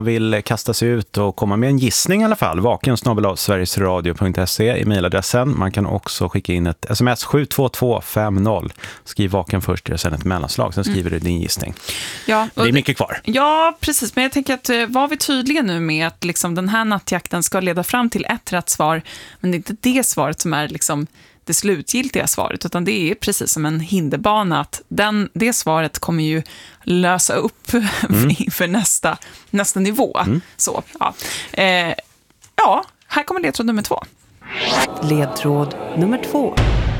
vill kasta sig ut och komma med en gissning i alla fall, vaken@sverigesradio.se i mejladressen. Man kan också skicka in ett sms 72250. Skriv vaken först och sen ett mellanslag, sen skriver du din gissning. Ja, det är mycket kvar. Ja, precis. Men jag tänker att var vi tydliga nu med att liksom, den här nattjakten ska leda fram till ett rätt svar, men det är inte det svaret som är liksom det slutgiltiga svaret, utan det är precis som en hinderbana att det svaret kommer ju lösa upp för nästa nivå. Så, ja. Ja, här kommer ledtråd nummer 2. Ledtråd nummer 2.